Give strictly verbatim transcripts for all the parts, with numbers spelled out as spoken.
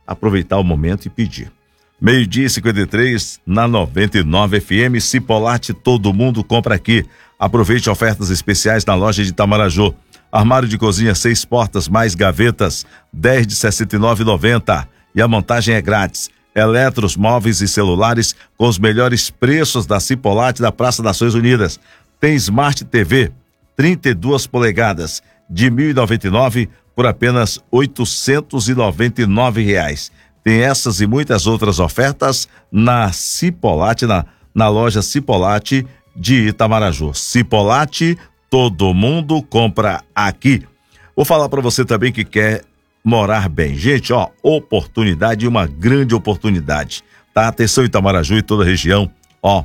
aproveitar o momento e pedir. Meio-dia e cinquenta e três, na noventa e nove F M, Cipolate, todo mundo compra aqui. Aproveite ofertas especiais na loja de Itamaraju. Armário de cozinha, seis portas, mais gavetas, dez de sessenta e nove reais e noventa centavos. E a montagem é grátis. Eletros, móveis e celulares com os melhores preços da Cipolate da Praça das Nações Unidas. Tem Smart T V, trinta e duas polegadas, de mil e noventa e nove reais por apenas oitocentos e noventa e nove reais. Tem essas e muitas outras ofertas na Cipolate, na, na loja Cipolate de Itamaraju. Cipolate, todo mundo compra aqui. Vou falar para você também que quer morar bem. Gente, ó, oportunidade, uma grande oportunidade, tá? Atenção, Itamaraju e toda a região, ó.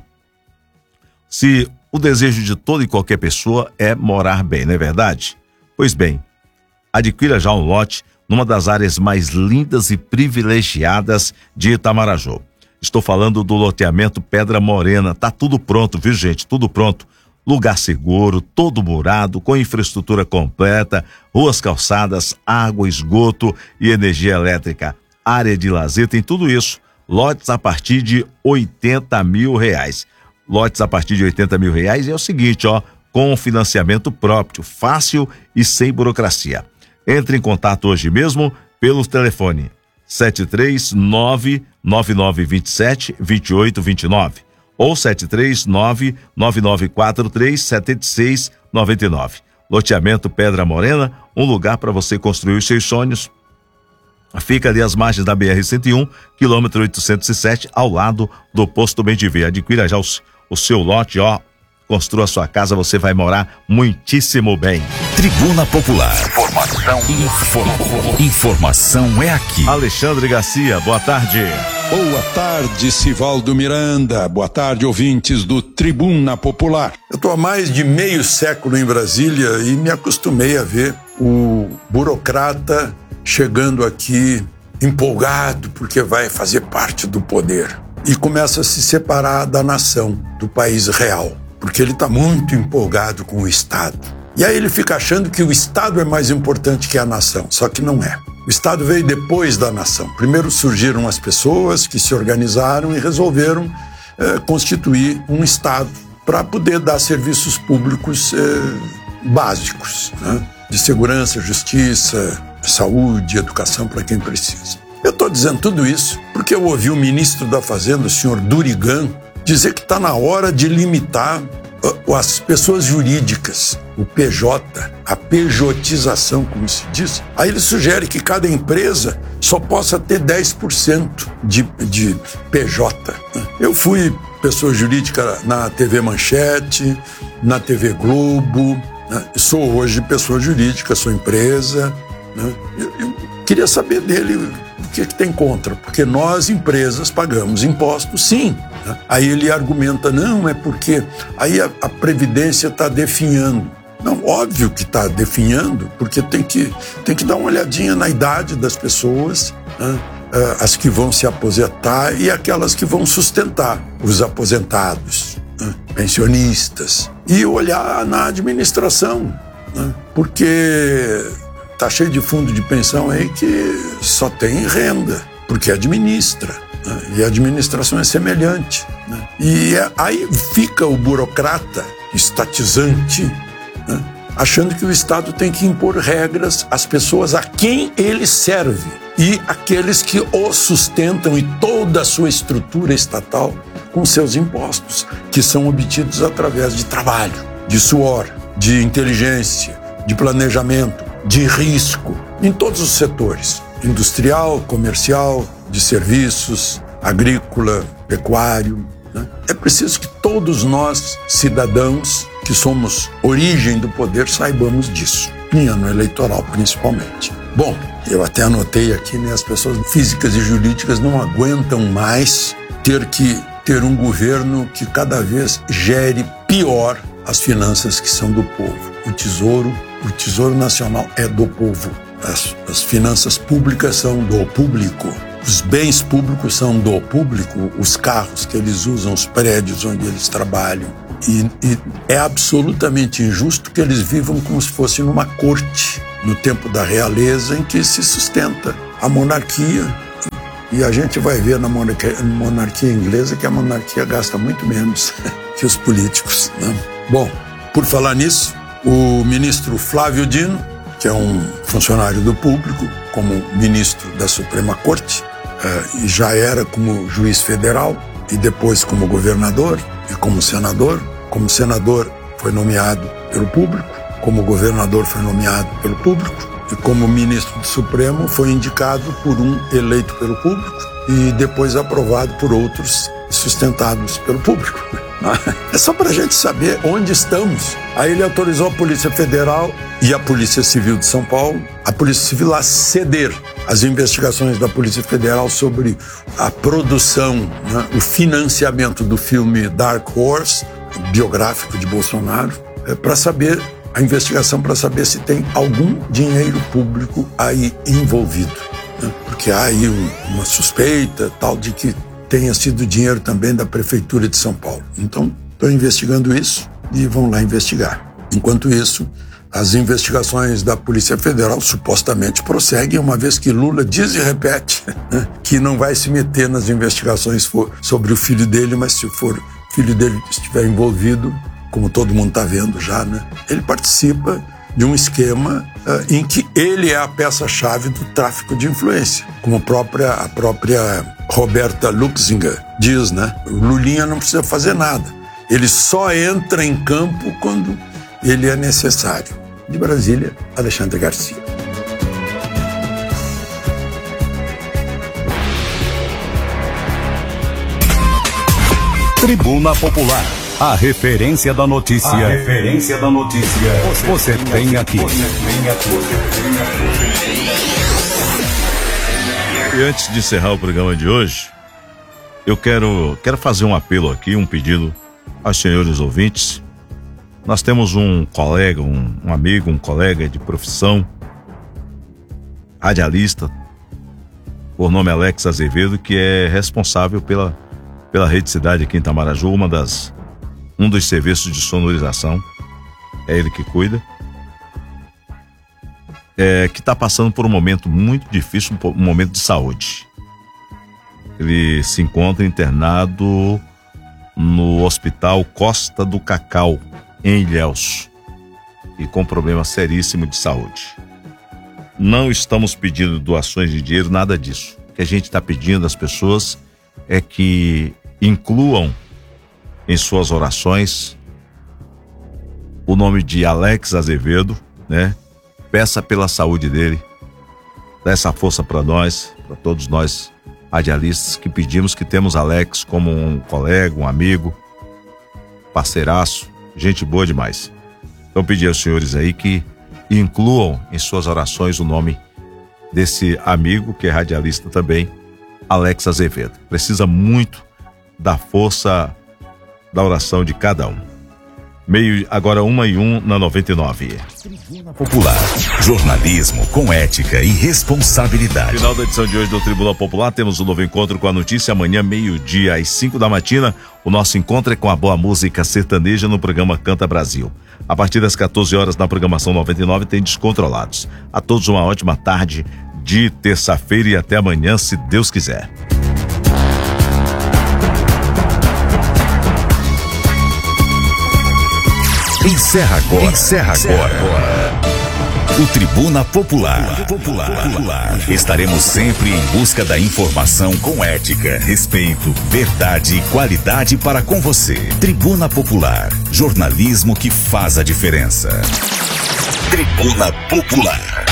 Se o desejo de toda e qualquer pessoa é morar bem, não é verdade? Pois bem, adquira já um lote numa das áreas mais lindas e privilegiadas de Itamaraju. Estou falando do loteamento Pedra Morena. Tá tudo pronto, viu, gente? Tudo pronto. Lugar seguro, todo murado, com infraestrutura completa, ruas calçadas, água, esgoto e energia elétrica. Área de lazer, tem tudo isso. Lotes a partir de oitenta mil reais. Lotes a partir de oitenta mil reais é o seguinte, ó, com financiamento próprio, fácil e sem burocracia. Entre em contato hoje mesmo pelo telefone sete três nove, nove nove dois sete, dois oito dois nove ou sete três nove, nove nove quatro três, sete seis nove nove. Loteamento Pedra Morena, um lugar para você construir os seus sonhos. Fica ali às margens da B R cento e um, quilômetro oitocentos e sete, ao lado do posto Bem de Ver. Adquira já os, o seu lote, ó. Construa sua casa, você vai morar muitíssimo bem. Tribuna Popular. Informação. Inform... Informação é aqui. Alexandre Garcia, boa tarde. Boa tarde, Sivaldo Miranda. Boa tarde, ouvintes do Tribuna Popular. Eu estou há mais de meio século em Brasília e me acostumei a ver o burocrata chegando aqui empolgado porque vai fazer parte do poder e começa a se separar da nação, do país real, porque ele está muito empolgado com o Estado. E aí ele fica achando que o Estado é mais importante que a nação, só que não é. O Estado veio depois da nação. Primeiro surgiram as pessoas que se organizaram e resolveram eh, constituir um Estado para poder dar serviços públicos eh, básicos, né? De segurança, justiça, saúde, educação para quem precisa. Eu estou dizendo tudo isso porque eu ouvi o ministro da Fazenda, o senhor Durigan, dizer que está na hora de limitar uh, as pessoas jurídicas, o P J, a pejotização, como se diz. Aí ele sugere que cada empresa só possa ter dez por cento de, de P J. Eu fui pessoa jurídica na T V Manchete, na T V Globo, né? Sou hoje pessoa jurídica, sou empresa, né? eu, eu queria saber dele o que, que tem contra, porque nós, empresas, pagamos impostos, sim. Né? Aí ele argumenta, não, é porque aí a, a Previdência está definhando. Não, óbvio que está definhando, porque tem que, tem que dar uma olhadinha na idade das pessoas, né? As que vão se aposentar e aquelas que vão sustentar os aposentados, né? Pensionistas. E olhar na administração, né? Porque tá cheio de fundo de pensão aí que só tem renda, porque administra, né? E a administração é semelhante, né? E aí fica o burocrata estatizante, né? Achando que o Estado tem que impor regras às pessoas a quem ele serve e aqueles que o sustentam e toda a sua estrutura estatal com seus impostos, que são obtidos através de trabalho, de suor, de inteligência, de planejamento, de risco, em todos os setores, industrial, comercial, de serviços, agrícola, pecuário, né? É preciso que todos nós, cidadãos, que somos origem do poder, saibamos disso, em ano eleitoral principalmente. Bom, eu até anotei aqui, né, as pessoas físicas e jurídicas não aguentam mais ter que ter um governo que cada vez gere pior as finanças que são do povo. O tesouro, o tesouro nacional é do povo. As, as finanças públicas são do público. Os bens públicos são do público, os carros que eles usam, os prédios onde eles trabalham. E, e é absolutamente injusto que eles vivam como se fosse numa corte, no tempo da realeza, em que se sustenta a monarquia, E a gente vai ver na monarquia, monarquia inglesa que a monarquia gasta muito menos que os políticos, né? Bom, por falar nisso, o ministro Flávio Dino, que é um funcionário do público, como ministro da Suprema Corte, eh, e já era como juiz federal, e depois como governador e como senador. Como senador foi nomeado pelo público, como governador foi nomeado pelo público, e como ministro do Supremo foi indicado por um eleito pelo público e depois aprovado por outros sustentados pelo público. É só para a gente saber onde estamos. Aí ele autorizou a Polícia Federal e a Polícia Civil de São Paulo, a Polícia Civil a ceder as investigações da Polícia Federal sobre a produção, né, o financiamento do filme Dark Horse, biográfico de Bolsonaro, é, para saber, a investigação para saber se tem algum dinheiro público aí envolvido, né? Porque há aí um, uma suspeita tal de que tenha sido dinheiro também da Prefeitura de São Paulo. Então, estão investigando isso e vão lá investigar. Enquanto isso, as investigações da Polícia Federal supostamente prosseguem, uma vez que Lula diz e repete, né, que não vai se meter nas investigações for, sobre o filho dele, mas se for o filho dele estiver envolvido, como todo mundo está vendo já, né, ele participa de um esquema uh, em que ele é a peça-chave do tráfico de influência, como a própria, a própria Roberta Luxinger diz, né? O Lulinha não precisa fazer nada, ele só entra em campo quando ele é necessário. De Brasília, Alexandre Garcia. Tribuna Popular. A referência da notícia. A referência da notícia. Você, você tem aqui. Você tem aqui. E antes de encerrar o programa de hoje, eu quero, quero fazer um apelo aqui, um pedido aos senhores ouvintes. Nós temos um colega, um, um amigo, um colega de profissão, radialista, por nome Alex Azevedo, que é responsável pela, pela Rede Cidade aqui em Itamaraju, uma das um dos serviços de sonorização, é ele que cuida, é, que está passando por um momento muito difícil, um momento de saúde. Ele se encontra internado no Hospital Costa do Cacau, em Ilhéus, e com problema seríssimo de saúde. Não estamos pedindo doações de dinheiro, nada disso. O que a gente está pedindo às pessoas é que incluam em suas orações o nome de Alex Azevedo, né? Peça pela saúde dele, dá essa força para nós, para todos nós radialistas que pedimos, que temos Alex como um colega, um amigo, parceiraço, gente boa demais. Então pedir aos senhores aí que incluam em suas orações o nome desse amigo que é radialista também, Alex Azevedo. Precisa muito da força da oração de cada um. Meio, agora uma e um na noventa e nove. Tribuna Popular. Jornalismo com ética e responsabilidade. Final da edição de hoje do Tribuna Popular, temos um novo encontro com a notícia amanhã, meio-dia, às cinco da matina. O nosso encontro é com a boa música sertaneja no programa Canta Brasil. A partir das quatorze horas na programação noventa e nove tem Descontrolados. A todos uma ótima tarde de terça-feira e até amanhã, se Deus quiser. Encerra agora. Encerra agora. O Tribuna Popular. Popular. Estaremos sempre em busca da informação com ética, respeito, verdade e qualidade para com você. Tribuna Popular. Jornalismo que faz a diferença. Tribuna Popular.